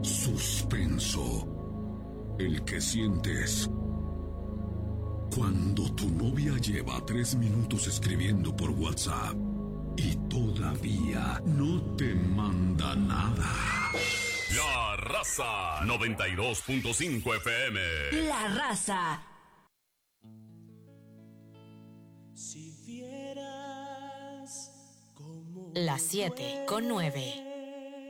Suspenso. El que sientes cuando tu novia lleva 3 minutos escribiendo por WhatsApp y todavía no te manda nada. La Raza 92.5 FM. La Raza. Si vieras cómo Las 7:09.